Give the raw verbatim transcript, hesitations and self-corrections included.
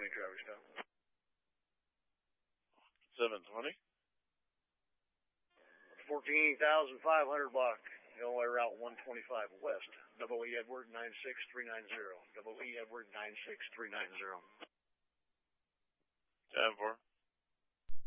twenty traffic stop. seven twenty. fourteen thousand five hundred block. Illinois Route one twenty-five West. Double E Edward nine six three nine zero. Double E Edward nine six three nine zero. ten four.